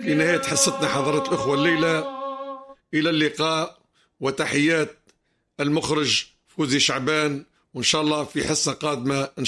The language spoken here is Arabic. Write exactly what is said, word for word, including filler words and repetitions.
في نهاية حصتنا حضرة الأخوة الليلة، إلى اللقاء وتحيات المخرج فوزي شعبان، وإن شاء الله في حصة قادمة إن